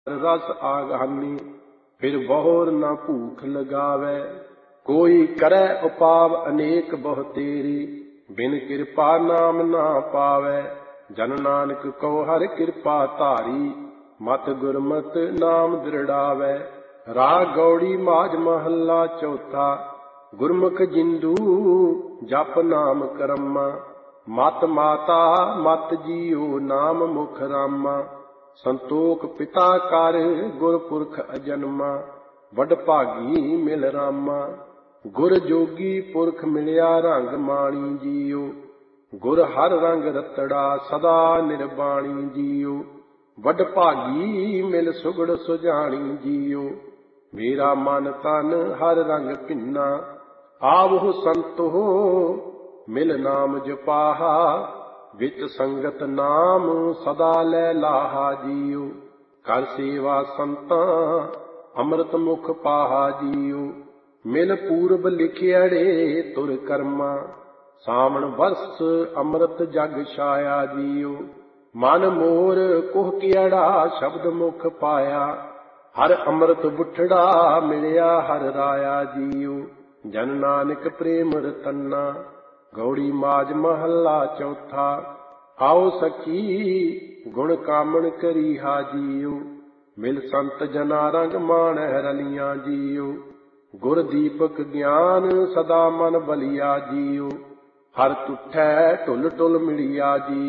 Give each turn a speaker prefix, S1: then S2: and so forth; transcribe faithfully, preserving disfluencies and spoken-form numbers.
S1: रस आगानी, फिर बहुर न भूख लगावे। कोई करे उपाव अनेक बहु तेरी, बिन कृपा नाम ना पावे। जन नानक को हर कृपा धारी, मत गुरमत नाम दृढ़ावे। राग गौड़ी माज महला चौथा, गुरमुख जिंदू जप नाम करमा। मत माता मत जियो नाम मुख रामा। संतोख पिता कर गुरपुरख अजन्मा, वड भागी मिल रामा। गुर जोगी पुरख मिलिया रंग माणी जियो, गुर हर रंग रतड़ा सदा निर्बाणी जियो। वड भागी मिल सुगड़ सुजानी जियो, मेरा मन तन हर रंग भिन्ना। आवहु संत हो मिल नाम जपाहा, विच संगत नाम सदा लै लाहा जियो। कर सेवा संतां अमृत मुख पाहा जियो, मिल पूरब लिखियड़े तुर कर्मा। सावण वर्ष अमृत जग छाया जियो, मन मोर कुह कियड़ा शब्द मुख पाया। हर अमृत बुठड़ा मिलिया हर राया जियो, जन नानक प्रेम रतन्ना। गौड़ी माज महला चौथा, आओ सखी गुण कामण करीहा जियो। मिल संत जना रंग माणै रलिया जियो, गुर दीपक ज्ञान सदा मन बलिया जियो। हर तुठै ढुल ढुल मिलिया जियो।